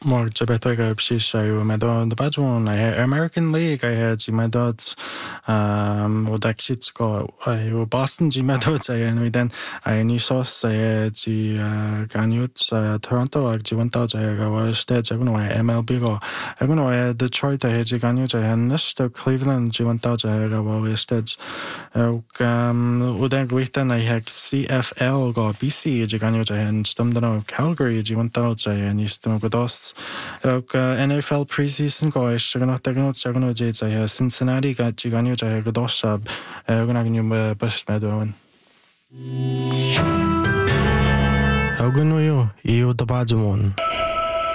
More Jabetega Pshisha, Madon, the Bajon, American League, I had Jimadot, Odakshitsko, Boston Jimadot, and we then I knew sauce, I had Ganyut, Toronto, Jiwanta, I was dead, MLB, I know Detroit, I had Ganyut, I had Nishto, Cleveland, Jiwanta, I was dead. Udan Gritan, I had CFL, BC, Jiganyut, and Stumdano, Calgary, Jiwanta, and Eastern Godos. NFL preseason ko is gonna jay Cincinnati got jiganyo jay godoshab gonna gnu best medon. Auguno yo, io da bajumon.